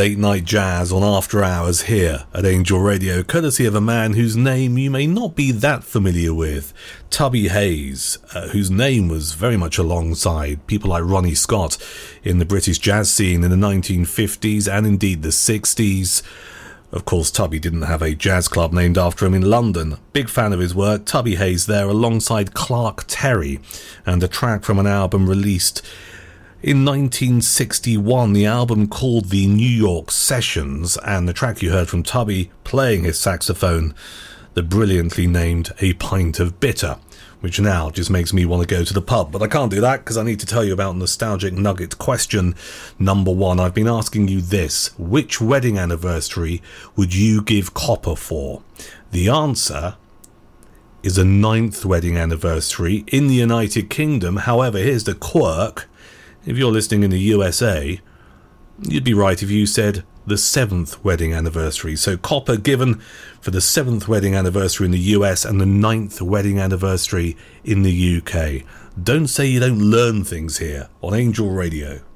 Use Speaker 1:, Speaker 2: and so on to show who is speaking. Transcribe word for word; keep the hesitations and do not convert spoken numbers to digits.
Speaker 1: Late Night Jazz on After Hours here at Angel Radio, courtesy of a man whose name you may not be that familiar with, Tubby Hayes, uh, whose name was very much alongside people like Ronnie Scott in the British jazz scene in the nineteen fifties and indeed the sixties. Of course, Tubby didn't have a jazz club named after him in London. Big fan of his work, Tubby Hayes there alongside Clark Terry, and a track from an album released in nineteen sixty-one, the album called The New York Sessions, and the track you heard from Tubby playing his saxophone, the brilliantly named A Pint of Bitter, which now just makes me want to go to the pub. But I can't do that because I need to tell you about Nostalgic Nugget question number one. I've been asking you this: which wedding anniversary would you give copper for? The answer is a ninth wedding anniversary in the United Kingdom. However, here's the quirk. If you're listening in the U S A, you'd be right if you said the seventh wedding anniversary. So copper given for the seventh wedding anniversary in the U S and the ninth wedding anniversary in the U K. Don't say you don't learn things here on Angel Radio.